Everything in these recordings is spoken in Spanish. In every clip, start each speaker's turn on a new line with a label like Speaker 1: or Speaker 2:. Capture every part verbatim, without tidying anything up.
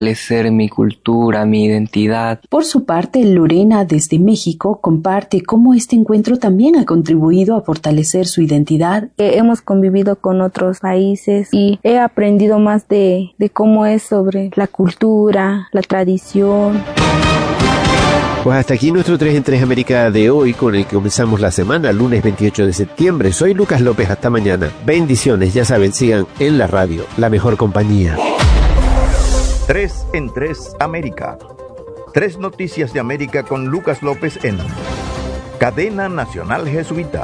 Speaker 1: fortalecer mi cultura, mi identidad.
Speaker 2: Por su parte, Lorena, desde México, comparte cómo este encuentro también ha contribuido a fortalecer su identidad.
Speaker 3: Eh, hemos convivido con otros países y he aprendido más de, de cómo es sobre la cultura, la tradición.
Speaker 4: Pues hasta aquí nuestro tres en tres América de hoy, con el que comenzamos la semana, lunes veintiocho de septiembre. Soy Lucas López, hasta mañana. Bendiciones, ya saben, sigan en la radio, la mejor compañía.
Speaker 5: tres en tres América. Tres noticias de América con Lucas López en Cadena Nacional Jesuita.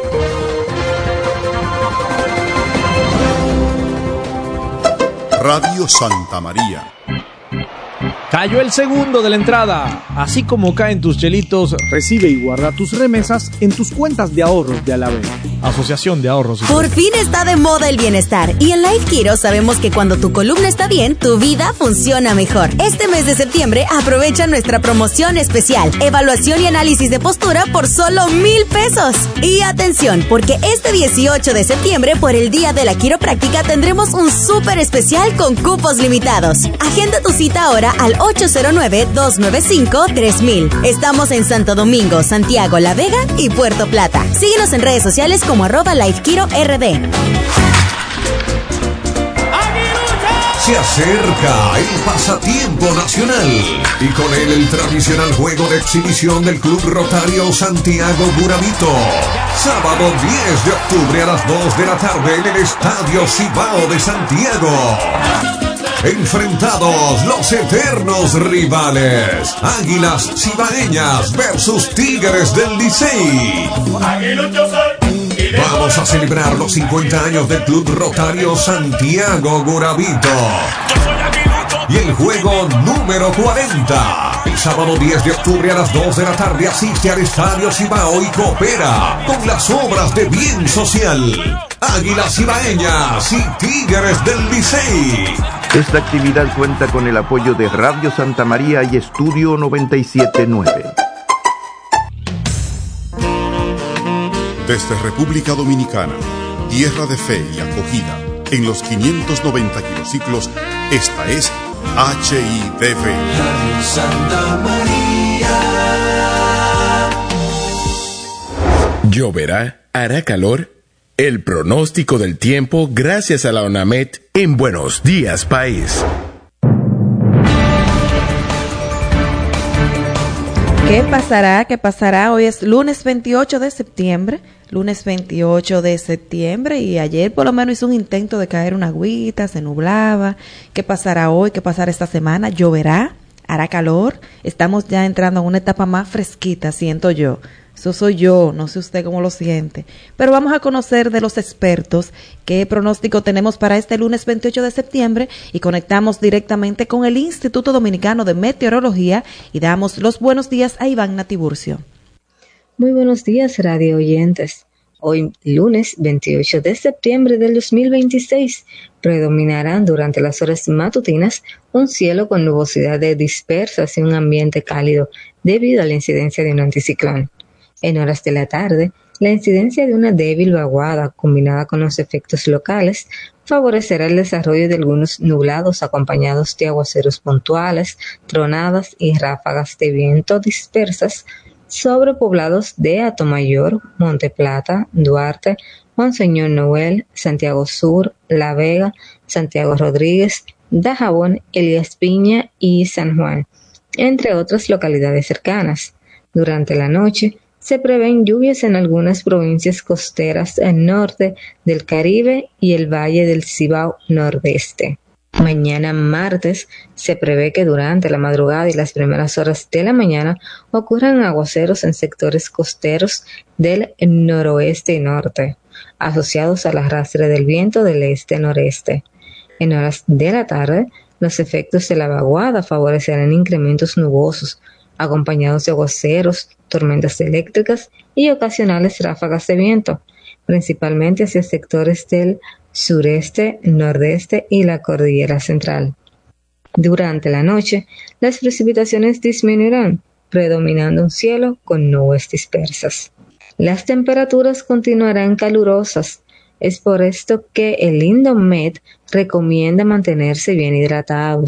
Speaker 6: Radio Santa María.
Speaker 7: Cayó el segundo de la entrada. Así como caen tus chelitos, recibe y guarda tus remesas en tus cuentas de ahorros de Alavés. Asociación de Ahorros.
Speaker 8: Por fin está de moda el bienestar. Y en Life Kiro sabemos que cuando tu columna está bien, tu vida funciona mejor. Este mes de septiembre aprovecha nuestra promoción especial. Evaluación y análisis de postura por solo mil pesos. Y atención, porque este dieciocho de septiembre, por el Día de la Quiropráctica, tendremos un súper especial con cupos limitados. Agenda tu cita ahora al ocho cero nueve, dos nueve cinco, tres mil. Estamos en Santo Domingo, Santiago, La Vega y Puerto Plata. Síguenos en redes sociales como arroba LifeKiro R D.
Speaker 9: Se acerca el pasatiempo nacional y con él el tradicional juego de exhibición del Club Rotario Santiago Guravito. Sábado diez de octubre a las dos de la tarde en el Estadio Cibao de Santiago. Enfrentados los eternos rivales, Águilas Cibaeñas versus Tigres del Licey. Vamos a celebrar los cincuenta años del Club Rotario Santiago Guravito y el juego número cuarenta. El sábado diez de octubre a las dos de la tarde asiste al Estadio Cibao y coopera con las obras de bien social, Águilas Cibaeñas y Tigres del Licey.
Speaker 5: Esta actividad cuenta con el apoyo de Radio Santa María y Estudio noventa y siete nueve.
Speaker 6: Desde República Dominicana, tierra de fe y acogida, en los quinientos noventa kilociclos, esta es H I D V.
Speaker 9: Radio Santa María.
Speaker 10: ¿Lloverá? ¿Hará calor? El pronóstico del tiempo gracias a la ONAMED en Buenos Días País.
Speaker 11: ¿Qué pasará? ¿Qué pasará? Hoy es lunes veintiocho de septiembre, lunes veintiocho de septiembre y ayer por lo menos hizo un intento de caer una agüita, se nublaba. ¿Qué pasará hoy? ¿Qué pasará esta semana? ¿Lloverá? ¿Hará calor? Estamos ya entrando en una etapa más fresquita, siento yo. Eso soy yo, no sé usted cómo lo siente. Pero vamos a conocer de los expertos qué pronóstico tenemos para este lunes veintiocho de septiembre y conectamos directamente con el Instituto Dominicano de Meteorología y damos los buenos días a Iván Tiburcio.
Speaker 12: Muy buenos días, radio oyentes. Hoy, lunes veintiocho de septiembre del dos mil veintiséis, predominarán durante las horas matutinas un cielo con nubosidades dispersas y un ambiente cálido debido a la incidencia de un anticiclón. En horas de la tarde, la incidencia de una débil vaguada combinada con los efectos locales favorecerá el desarrollo de algunos nublados acompañados de aguaceros puntuales, tronadas y ráfagas de viento dispersas sobre poblados de Atomayor, Monte Plata, Duarte, Monseñor Noel, Santiago Sur, La Vega, Santiago Rodríguez, Dajabón, Elías Piña y San Juan, entre otras localidades cercanas. Durante la noche, se prevén lluvias en algunas provincias costeras al norte del Caribe y el Valle del Cibao Nordeste. Mañana martes se prevé que durante la madrugada y las primeras horas de la mañana ocurran aguaceros en sectores costeros del noroeste y norte, asociados al arrastre del viento del este-noreste. En horas de la tarde, los efectos de la vaguada favorecerán incrementos nubosos, acompañados de aguaceros, tormentas eléctricas y ocasionales ráfagas de viento, principalmente hacia sectores del sureste, nordeste y la cordillera central. Durante la noche, las precipitaciones disminuirán, predominando un cielo con nubes dispersas. Las temperaturas continuarán calurosas. Es por esto que el Indomet recomienda mantenerse bien hidratados,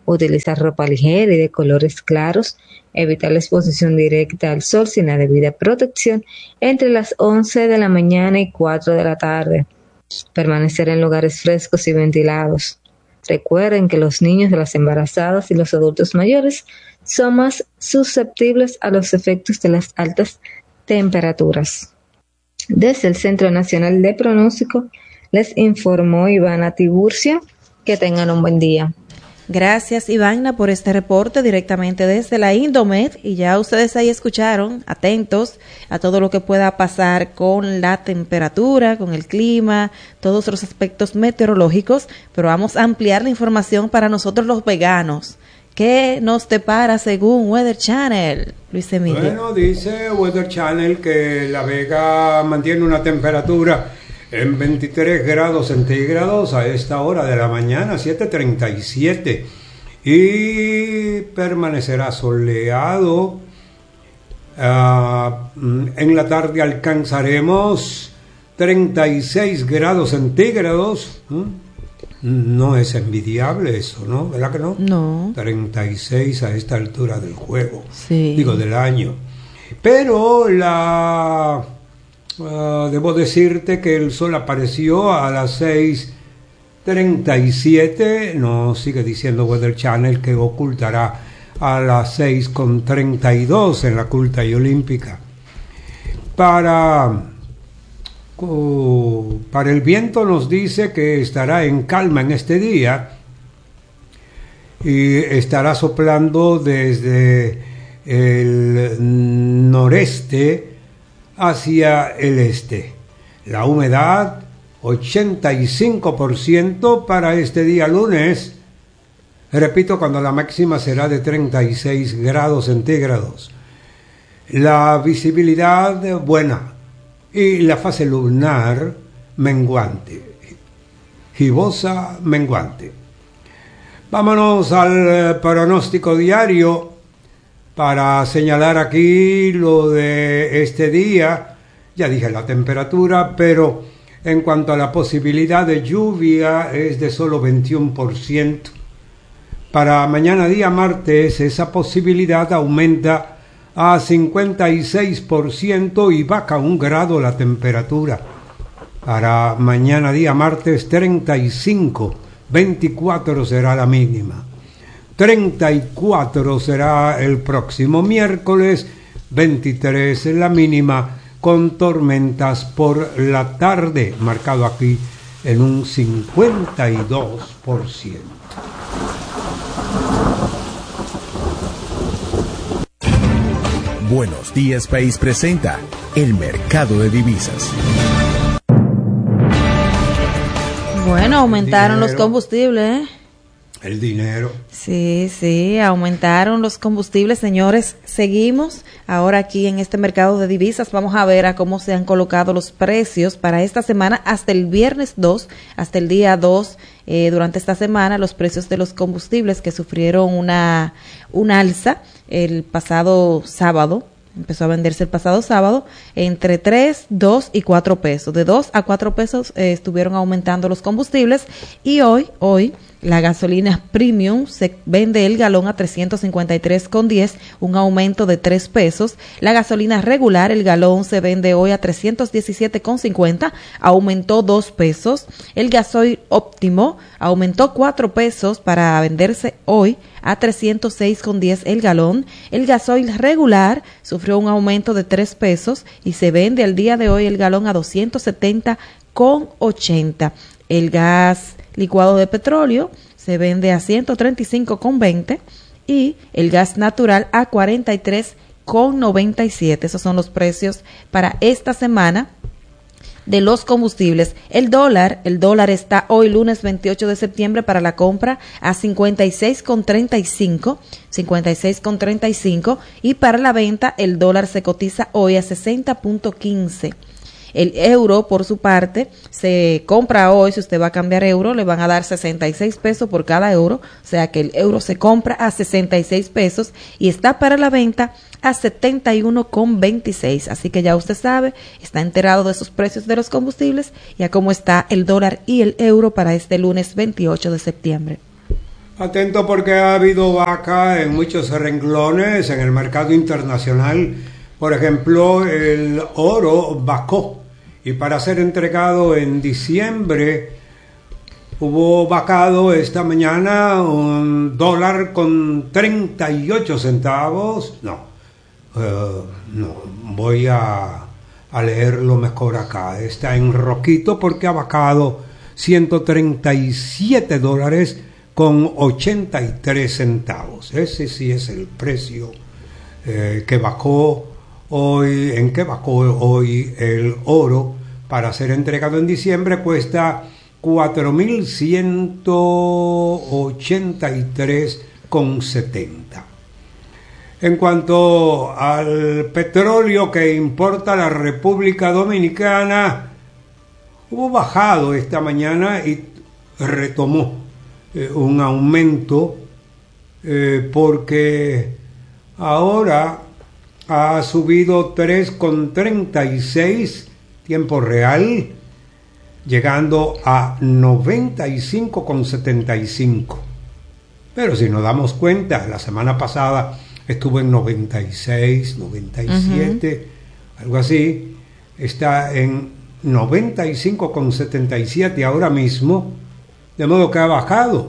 Speaker 12: utilizar ropa ligera y de colores claros, evitar la exposición directa al sol sin la debida protección entre las once de la mañana y cuatro de la tarde, permanecer en lugares frescos y ventilados. Recuerden que los niños, las embarazadas y los adultos mayores son más susceptibles a los efectos de las altas temperaturas. Desde el Centro Nacional de Pronóstico les informó Ivana Tiburcio. Que tengan un buen día.
Speaker 11: Gracias, Ivana, por este reporte directamente desde la Indomet. Y ya ustedes ahí escucharon, atentos a todo lo que pueda pasar con la temperatura, con el clima, todos los aspectos meteorológicos. Pero vamos a ampliar la información para nosotros los veganos. ¿Qué nos depara según Weather Channel, Luis Emilio?
Speaker 13: Bueno, dice Weather Channel que La Vega mantiene una temperatura en veintitrés grados centígrados a esta hora de la mañana, siete treinta y siete, y permanecerá soleado. Uh, en la tarde alcanzaremos treinta y seis grados centígrados. ¿Mm? No es envidiable eso, ¿no? ¿Verdad que no?
Speaker 11: No.
Speaker 13: treinta y seis a esta altura del juego,
Speaker 11: sí.
Speaker 13: Digo, del año. Pero la... Uh, debo decirte que el sol apareció a las seis treinta y siete, nos sigue diciendo Weather Channel que ocultará a las seis treinta y dos en la culta y olímpica. Para... Uh, para el viento nos dice que estará en calma en este día y estará soplando desde el noreste hacia el este. La humedad ochenta y cinco por ciento para este día lunes, repito, cuando la máxima será de treinta y seis grados centígrados. La visibilidad buena y la fase lunar menguante, gibosa menguante. Vámonos al pronóstico diario para señalar aquí lo de este día. Ya dije la temperatura, pero en cuanto a la posibilidad de lluvia es de solo veintiuno por ciento. Para mañana día martes esa posibilidad aumenta a cincuenta y seis por ciento y baja un grado la temperatura. Para mañana día martes treinta y cinco, veinticuatro será la mínima. treinta y cuatro será el próximo miércoles, veintitrés la mínima, con tormentas por la tarde, marcado aquí en un cincuenta y dos por ciento.
Speaker 10: Buenos Días País presenta el mercado de divisas.
Speaker 11: Bueno, aumentaron los combustibles, ¿eh?
Speaker 13: El dinero.
Speaker 11: Sí, sí, aumentaron los combustibles, señores. Seguimos ahora aquí en este mercado de divisas. Vamos a ver a cómo se han colocado los precios para esta semana hasta el viernes dos, hasta el día dos. Eh, durante esta semana, los precios de los combustibles que sufrieron una, una alza el pasado sábado. Empezó a venderse el pasado sábado entre tres, dos y cuatro pesos. De dos a cuatro pesos eh, estuvieron aumentando los combustibles y hoy, hoy la gasolina premium se vende el galón a trescientos cincuenta y tres con diez, un aumento de tres pesos. La gasolina regular, el galón se vende hoy a trescientos diecisiete con cincuenta, aumentó dos pesos. El gasoil óptimo aumentó cuatro pesos para venderse hoy a trescientos seis con diez el galón. El gasoil regular sufrió un aumento de tres pesos y se vende al día de hoy el galón a doscientos setenta con ochenta. El gas licuado de petróleo se vende a ciento treinta y cinco con veinte y el gas natural a cuarenta y tres con noventa y siete. Esos son los precios para esta semana de los combustibles. El dólar, el dólar está hoy lunes veintiocho de septiembre para la compra a cincuenta y seis con treinta y cinco, cincuenta y seis con treinta y cinco, y para la venta el dólar se cotiza hoy a sesenta punto quince. El euro, por su parte, se compra hoy, si usted va a cambiar euro, le van a dar sesenta y seis pesos por cada euro, o sea que el euro se compra a sesenta y seis pesos y está para la venta a setenta y uno con veintiséis. Así que ya usted sabe, está enterado de esos precios de los combustibles y a cómo está el dólar y el euro para este lunes veintiocho de septiembre.
Speaker 13: Atento porque ha habido vaca en muchos renglones en el mercado internacional. Por ejemplo, el oro bajó y para ser entregado en diciembre hubo vacado esta mañana un dólar con treinta y ocho centavos. No, uh, no, voy a, a leerlo mejor acá. Está en rojito porque ha vacado ciento treinta y siete dólares con ochenta y tres centavos. Ese sí es el precio eh, que bajó hoy, en que bajó hoy el oro para ser entregado en diciembre. Cuesta cuatro mil ciento ochenta y tres con setenta. En cuanto al petróleo que importa la República Dominicana, hubo bajado esta mañana y retomó eh, un aumento eh, porque ahora ha subido tres con treinta y seis tiempo real, llegando a noventa y cinco con setenta y cinco. Pero si nos damos cuenta, la semana pasada estuvo en noventa y seis, noventa y siete, uh-huh. algo así. Está en noventa y cinco con setenta y siete ahora mismo, de modo que ha bajado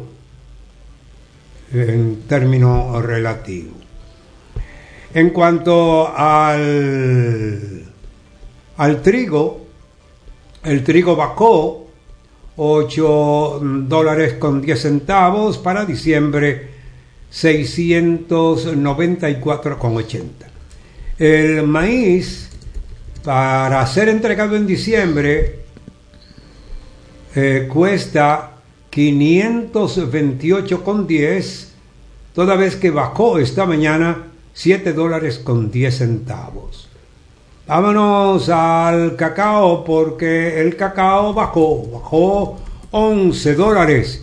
Speaker 13: en términos relativos. En cuanto al, al trigo, el trigo bajó ocho dólares con diez centavos para diciembre, seiscientos noventa y cuatro con ochenta. El maíz, para ser entregado en diciembre, eh, cuesta quinientos veintiocho con diez, toda vez que bajó esta mañana siete dólares con diez centavos. Vámonos al cacao porque el cacao bajó, bajó once dólares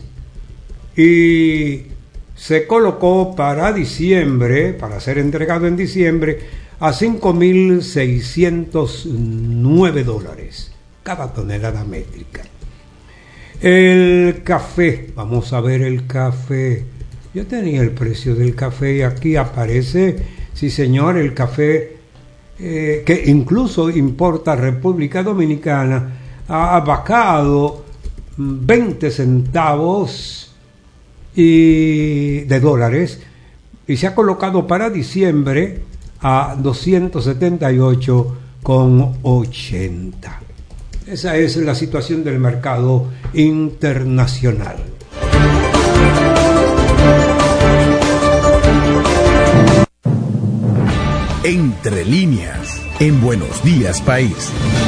Speaker 13: y se colocó para diciembre, para ser entregado en diciembre, a cinco mil seiscientos nueve dólares cada tonelada métrica. El café, vamos a ver el café. Yo tenía el precio del café y aquí aparece, sí señor, el café eh, que incluso importa República Dominicana, ha bajado veinte centavos y de dólares y se ha colocado para diciembre a doscientos setenta y ocho con ochenta. Esa es la situación del mercado internacional.
Speaker 10: Entre líneas, en Buenos Días País.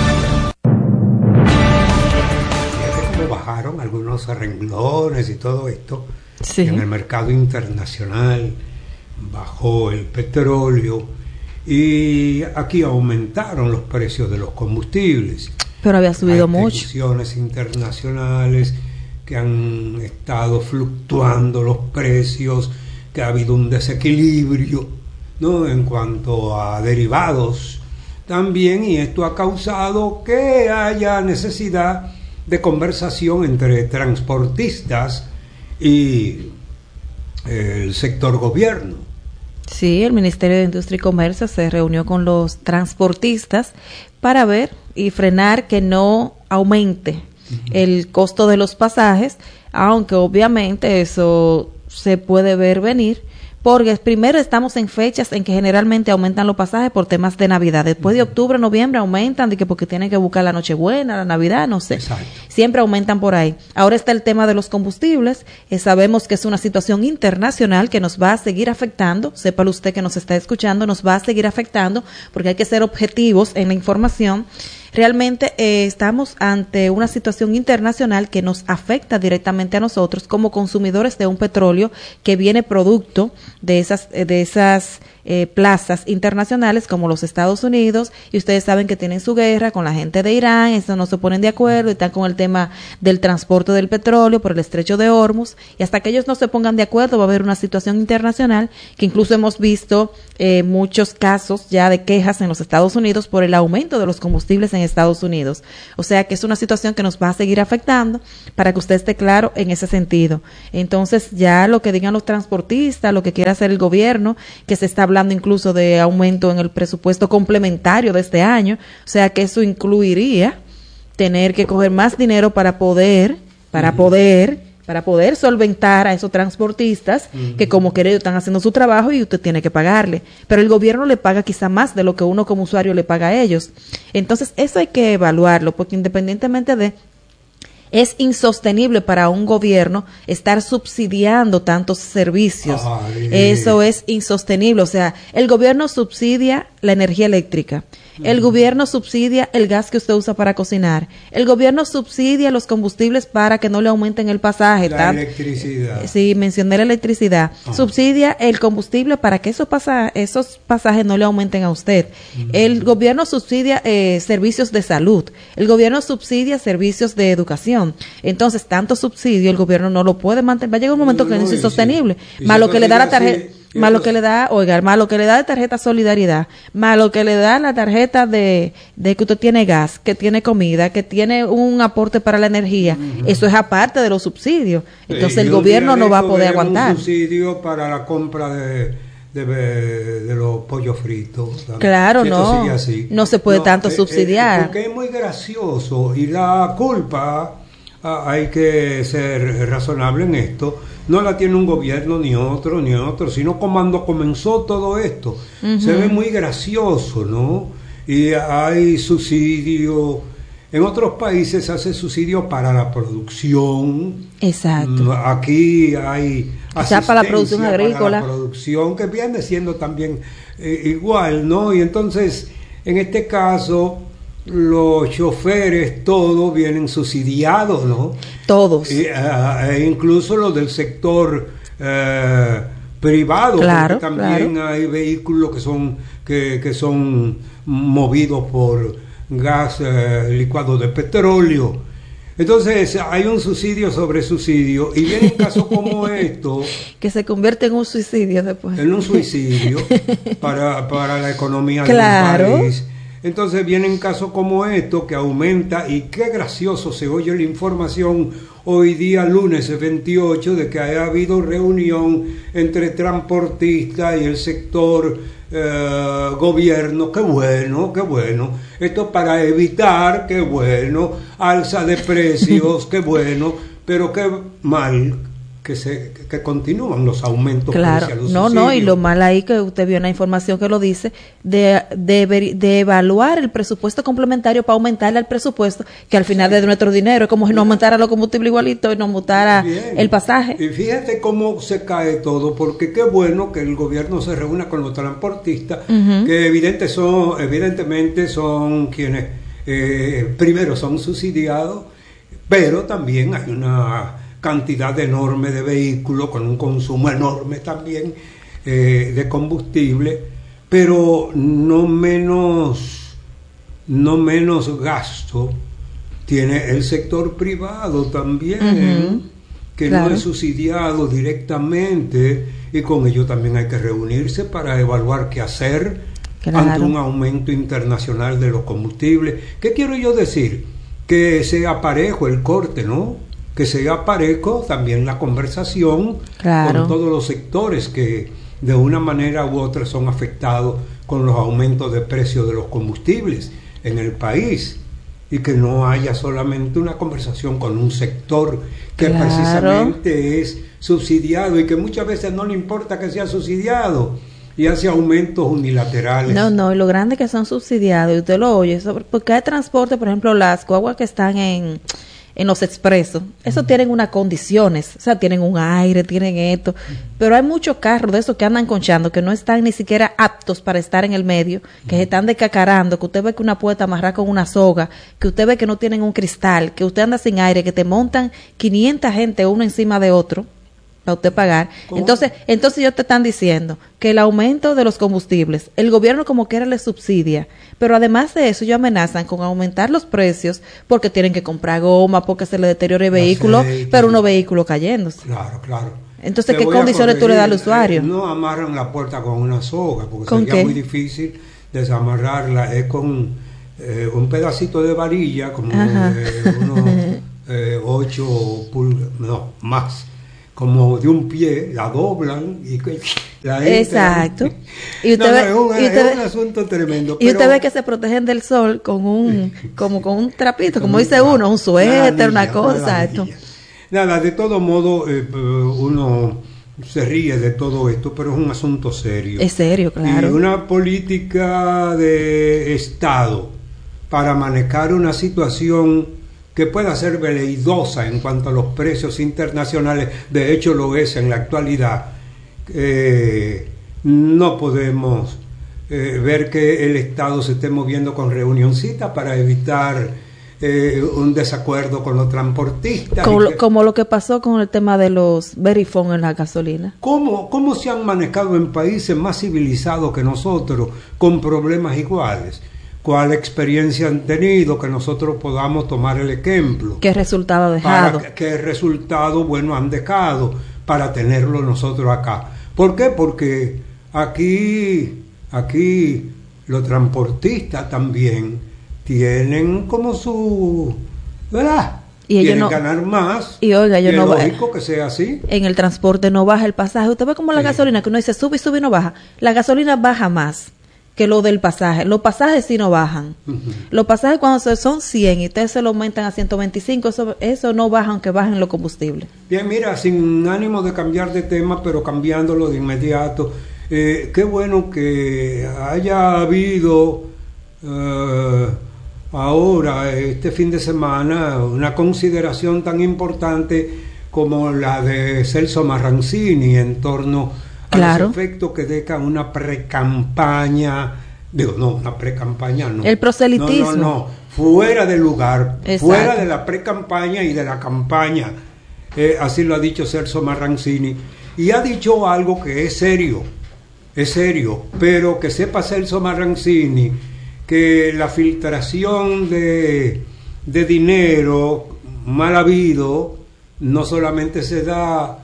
Speaker 13: ¿Cómo bajaron algunos renglones y todo esto?
Speaker 11: Sí.
Speaker 13: En el mercado internacional bajó el petróleo y aquí aumentaron los precios de los combustibles.
Speaker 11: Pero había subido
Speaker 13: Hay
Speaker 11: mucho.
Speaker 13: tensiones internacionales que han estado fluctuando los precios, que ha habido un desequilibrio, ¿no?, en cuanto a derivados también, y esto ha causado que haya necesidad de conversación entre transportistas y el sector gobierno.
Speaker 11: Sí, el Ministerio de Industria y Comercio se reunió con los transportistas para ver y frenar que no aumente uh-huh. el costo de los pasajes, aunque obviamente eso se puede ver venir, porque primero estamos en fechas en que generalmente aumentan los pasajes por temas de Navidad. Después de octubre, noviembre aumentan de que porque tienen que buscar la Nochebuena, la Navidad, no sé.
Speaker 13: Exacto.
Speaker 11: Siempre aumentan por ahí. Ahora está el tema de los combustibles. Eh, sabemos que es una situación internacional que nos va a seguir afectando. Sépalo usted que nos está escuchando, nos va a seguir afectando porque hay que ser objetivos en la información. Realmente eh, estamos ante una situación internacional que nos afecta directamente a nosotros como consumidores de un petróleo que viene producto de esas de esas eh, plazas internacionales como los Estados Unidos, y ustedes saben que tienen su guerra con la gente de Irán, eso no se ponen de acuerdo, y están con el tema del transporte del petróleo por el estrecho de Hormuz, y hasta que ellos no se pongan de acuerdo va a haber una situación internacional que incluso hemos visto eh, muchos casos ya de quejas en los Estados Unidos por el aumento de los combustibles en Estados Unidos. O sea que es una situación que nos va a seguir afectando, para que usted esté claro en ese sentido. Entonces ya lo que digan los transportistas, lo que quiera hacer el gobierno, que se está hablando incluso de aumento en el presupuesto complementario de este año, o sea que eso incluiría tener que coger más dinero para poder, para uh-huh. poder, para poder solventar a esos transportistas uh-huh. que como quiera ellos están haciendo su trabajo y usted tiene que pagarle. Pero el gobierno le paga quizá más de lo que uno como usuario le paga a ellos. Entonces eso hay que evaluarlo, porque independientemente de, es insostenible para un gobierno estar subsidiando tantos servicios. Ay. Eso es insostenible. O sea, el gobierno subsidia la energía eléctrica. El gobierno subsidia el gas que usted usa para cocinar. El gobierno subsidia los combustibles para que no le aumenten el pasaje.
Speaker 13: La ¿tan? electricidad.
Speaker 11: Sí, mencioné la electricidad. Ah. Subsidia el combustible para que esos, pasa esos pasajes no le aumenten a usted. Mm. El gobierno subsidia eh, servicios de salud. El gobierno subsidia servicios de educación. Entonces, tanto subsidio, el gobierno no lo puede mantener. Va a llegar un momento no, que no, es insostenible. Sí. Más lo que le da la tarjeta... Más lo que le da, oiga, más lo que le da de tarjeta Solidaridad, más lo que le da la tarjeta de, de que usted tiene gas, que tiene comida, que tiene un aporte para la energía, uh-huh. eso es aparte de los subsidios. Entonces sí, el gobierno no va a poder aguantar.
Speaker 13: Un subsidio para la compra de, de, de los pollos fritos. ¿sabes?
Speaker 11: Claro, si no, así. no se puede no, tanto eh, subsidiar.
Speaker 13: Eh, porque es muy gracioso y la culpa, ah, hay que ser razonable en esto, no la tiene un gobierno ni otro, ni otro, sino cuando comenzó todo esto. Uh-huh. Se ve muy gracioso, ¿no? Y hay subsidio. En otros países se hace subsidio para la producción.
Speaker 11: Exacto.
Speaker 13: Aquí hay
Speaker 11: asistencia para la producción agrícola.
Speaker 13: Para la producción, que viene siendo también eh, igual, ¿no? Y entonces, en este caso, los choferes todos vienen subsidiados, ¿no?
Speaker 11: Todos.
Speaker 13: E, e incluso los del sector eh, privado,
Speaker 11: claro,
Speaker 13: porque también
Speaker 11: claro.
Speaker 13: hay vehículos que son que, que son movidos por gas eh, licuado de petróleo. Entonces hay un subsidio sobre subsidio y vienen casos como esto
Speaker 11: que se convierte en un suicidio después.
Speaker 13: En un suicidio para, para la economía
Speaker 11: claro.
Speaker 13: de un país. Entonces vienen casos como esto que aumenta, y qué gracioso se oye la información hoy día lunes veintiocho de que haya habido reunión entre transportistas y el sector eh, gobierno. Qué bueno, qué bueno. Esto para evitar, qué bueno, alza de precios, qué bueno, pero qué mal que se que continúan los aumentos
Speaker 11: claro,
Speaker 13: precios.
Speaker 11: No, no, y lo mal ahí que usted vio una información que lo dice, de, de, de evaluar el presupuesto complementario para aumentarle al presupuesto, que al final sí. es de nuestro dinero, es como si no aumentara los combustibles igualito y no aumentara Bien. el pasaje.
Speaker 13: Y fíjate cómo se cae todo, porque qué bueno que el gobierno se reúna con los transportistas, uh-huh. que evidente son, evidentemente son quienes eh, primero son subsidiados, pero también hay una cantidad enorme de vehículos con un consumo enorme también eh, de combustible, pero no menos no menos gasto tiene el sector privado también, uh-huh. que claro. no es subsidiado directamente, y con ello también hay que reunirse para evaluar qué hacer claro. ante un aumento internacional de los combustibles. ¿Qué quiero yo decir? Que sea parejo el corte, ¿no? Que sea parejo también la conversación claro. con todos los sectores que de una manera u otra son afectados con los aumentos de precios de los combustibles en el país, y que no haya solamente una conversación con un sector que claro. precisamente es subsidiado y que muchas veces no le importa que sea subsidiado y hace aumentos unilaterales.
Speaker 11: No, no, y lo grande que son subsidiados, y usted lo oye, sobre, porque hay transporte, por ejemplo, las guaguas que están en en los expresos, eso uh-huh. tienen unas condiciones, o sea, tienen un aire, tienen esto, uh-huh. pero hay muchos carros de esos que andan conchando, que no están ni siquiera aptos para estar en el medio, que uh-huh. se están descacarando, que usted ve que una puerta amarrada con una soga, que usted ve que no tienen un cristal, que usted anda sin aire, que te montan quinientas gente uno encima de otro, para usted pagar. ¿Cómo? Entonces, entonces ellos te están diciendo que el aumento de los combustibles, el gobierno como quiera le subsidia, pero además de eso ellos amenazan con aumentar los precios porque tienen que comprar goma, porque se le deteriora el vehículo, aceite, pero unos vehículos cayéndose.
Speaker 13: Claro, claro.
Speaker 11: Entonces, ¿qué condiciones tú le das al usuario?
Speaker 13: Eh, no amarran la puerta con una soga, porque sería qué? muy difícil desamarrarla, es con eh, un pedacito de varilla, como de unos eh, ocho pulgadas, no, más, como de un pie, la doblan y la entran.
Speaker 11: Exacto. Y usted
Speaker 13: no,
Speaker 11: ve,
Speaker 13: no, es, un,
Speaker 11: y usted
Speaker 13: es
Speaker 11: ve,
Speaker 13: un asunto tremendo.
Speaker 11: Y
Speaker 13: pero,
Speaker 11: usted ve que se protegen del sol con un, como con un trapito, como dice uno, un suéter, una, una cosa. Esto.
Speaker 13: Nada, de todo modo, eh, uno se ríe de todo esto, pero es un asunto serio.
Speaker 11: Es serio, claro.
Speaker 13: Y una política de Estado para manejar una situación que pueda ser veleidosa en cuanto a los precios internacionales, de hecho lo es en la actualidad. Eh, no podemos eh, ver que el Estado se esté moviendo con reunioncitas para evitar eh, un desacuerdo con los transportistas.
Speaker 11: Como,
Speaker 13: que,
Speaker 11: como lo que pasó con el tema de los verifón en la gasolina.
Speaker 13: ¿Cómo, ¿Cómo se han manejado en países más civilizados que nosotros con problemas iguales? ¿Cuál experiencia han tenido que nosotros podamos tomar el ejemplo?
Speaker 11: ¿Qué resultado dejado?
Speaker 13: Para, ¿Qué resultado bueno han dejado para tenerlo nosotros acá? ¿Por qué? Porque aquí, aquí los transportistas también tienen como su, ¿verdad?
Speaker 11: Y ellos
Speaker 13: quieren
Speaker 11: no,
Speaker 13: ganar más.
Speaker 11: Y oiga, yo
Speaker 13: y es
Speaker 11: no
Speaker 13: lógico que sea así.
Speaker 11: En el transporte no baja el pasaje. Usted ve como la sí. gasolina, que uno dice sube y sube y no baja. La gasolina baja más que lo del pasaje. Los pasajes sí no bajan. Uh-huh. Los pasajes cuando son cien y ustedes se lo aumentan a ciento veinticinco, eso, eso no baja aunque bajen los combustibles.
Speaker 13: Bien, mira, sin ánimo de cambiar de tema, pero cambiándolo de inmediato, eh, qué bueno que haya habido eh, ahora, este fin de semana, una consideración tan importante como la de Celso Marrancini en torno a
Speaker 11: claro.
Speaker 13: los efectos que deja una pre-campaña, digo, no, una pre-campaña no.
Speaker 11: El proselitismo.
Speaker 13: No, no, no, fuera del lugar,
Speaker 11: exacto.
Speaker 13: fuera de la pre-campaña y de la campaña. Eh, así lo ha dicho Celso Marrancini. Y ha dicho algo que es serio, es serio, pero que sepa Celso Marrancini que la filtración de, de dinero mal habido no solamente se da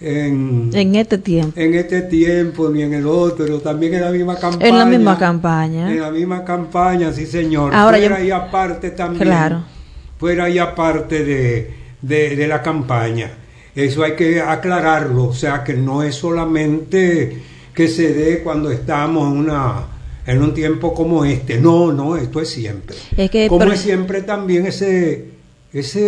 Speaker 13: En,
Speaker 11: en este tiempo
Speaker 13: en este tiempo ni en el otro, también en la misma campaña
Speaker 11: en la misma campaña
Speaker 13: en la misma campaña, sí señor.
Speaker 11: Ahora
Speaker 13: fuera
Speaker 11: yo,
Speaker 13: y aparte también
Speaker 11: claro.
Speaker 13: fuera y aparte de, de, de la campaña, eso hay que aclararlo, o sea que no es solamente que se dé cuando estamos en una en un tiempo como este, no, no, esto es siempre,
Speaker 11: es que,
Speaker 13: como
Speaker 11: pero,
Speaker 13: es siempre también ese ese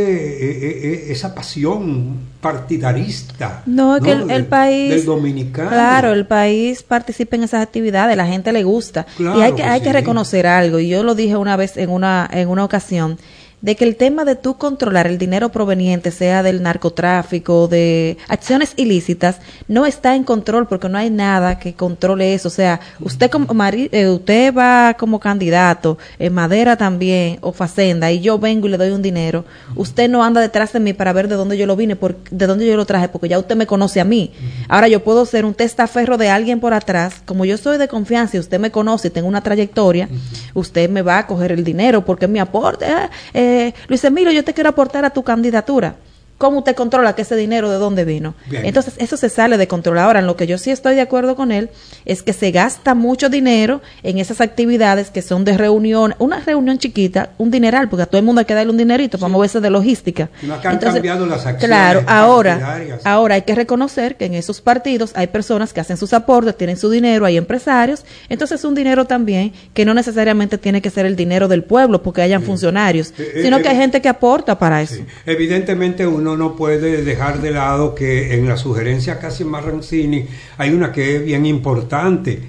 Speaker 13: eh, esa pasión partidarista
Speaker 11: no es que
Speaker 13: ¿no?
Speaker 11: el,
Speaker 13: del,
Speaker 11: el país
Speaker 13: del dominicano,
Speaker 11: claro, el país participa en esas actividades, la gente le gusta, claro, y hay que, hay sí. que reconocer algo, y yo lo dije una vez en una en una ocasión, de que el tema de tú controlar el dinero proveniente, sea del narcotráfico, de acciones ilícitas, no está en control porque no hay nada que controle eso. O sea, usted como mari, eh, usted va como candidato, en Madera también, o Facenda, y yo vengo y le doy un dinero, usted no anda detrás de mí para ver de dónde yo lo vine, por, de dónde yo lo traje, porque ya usted me conoce a mí. Ahora yo puedo ser un testaferro de alguien por atrás, como yo soy de confianza y usted me conoce y tengo una trayectoria, usted me va a coger el dinero porque es mi aporte, eh, eh, Eh, Luis Emilio, yo te quiero aportar a tu candidatura. ¿Cómo usted controla que ese dinero de dónde vino? Bien. Entonces, eso se sale de control. Ahora, en lo que yo sí estoy de acuerdo con él, es que se gasta mucho dinero en esas actividades que son de reunión, una reunión chiquita, un dineral, porque a todo el mundo hay que darle un dinerito sí. para moverse de logística.
Speaker 13: No, que han Entonces, cambiado las acciones.
Speaker 11: Claro, ahora, ahora hay que reconocer que en esos partidos hay personas que hacen sus aportes, tienen su dinero, hay empresarios, entonces es un dinero también que no necesariamente tiene que ser el dinero del pueblo porque hayan sí. funcionarios, eh, sino eh, que hay gente que aporta para eso.
Speaker 13: Sí. Evidentemente uno no puede dejar de lado que en la sugerencia casi Marrancini hay una que es bien importante.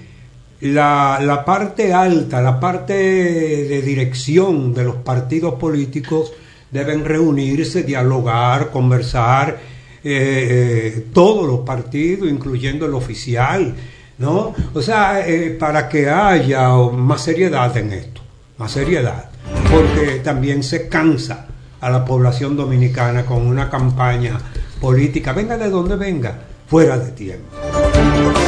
Speaker 13: La, la parte alta, la parte de dirección de los partidos políticos deben reunirse, dialogar, conversar, eh, eh, todos los partidos, incluyendo el oficial, ¿no? O sea, eh, para que haya más seriedad en esto, más seriedad, porque también se cansa a la población dominicana con una campaña política, venga de donde venga, fuera de tiempo.